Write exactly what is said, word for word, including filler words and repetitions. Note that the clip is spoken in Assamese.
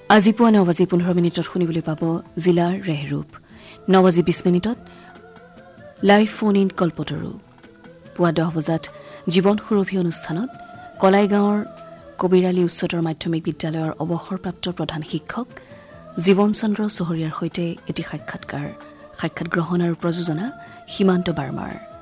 আজি পুৱা ন বাজি পোন্ধৰ মিনিটত শুনিবলৈ পাব জিলাৰ ৰেহৰূপ। ন বাজি বিশ মিনিটত লাইভ ফোন ইন কল্পতৰু। পুৱা দহ বজাত জীৱন সুৰভি অনুষ্ঠানত কলাইগাঁৱৰ কবিৰালী উচ্চতৰ মাধ্যমিক বিদ্যালয়ৰ অৱসৰপ্ৰাপ্ত প্ৰধান শিক্ষক জীৱন চন্দ্ৰ চহৰীয়াৰ সৈতে এটি সাক্ষাৎকাৰ সাক্ষাৎ গ্ৰহণ আৰু প্ৰযোজনা সীমান্ত বাৰ্মাৰ।